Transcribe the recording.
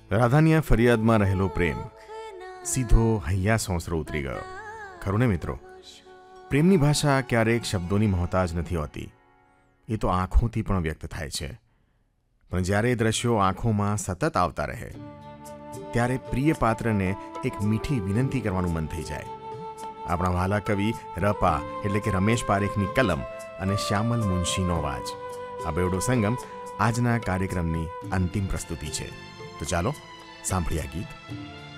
રાધાની આ ફરિયાદમાં રહેલો પ્રેમ સીધો હૈયા સોંસરો ઉતરી ગયો. ખરું ને મિત્રો? પ્રેમની ભાષા ક્યારેક શબ્દોની મોહતાજ નથી હોતી, એ તો આંખોથી પણ વ્યક્ત થાય છે. પણ જ્યારે દ્રશ્યો આંખોમાં સતત આવતા રહે ત્યારે પ્રિય પાત્રને એક મીઠી વિનંતી કરવાનું મન થઈ જાય. આપણા વહાલા કવિ રપા એટલે કે રમેશ પારેખની કલમ અને શ્યામલ મુનશીનો અવાજ, આ બેવડો સંગમ આજના કાર્યક્રમની અંતિમ પ્રસ્તુતિ છે. તો ચાલો સાંભળીએ આ ગીત.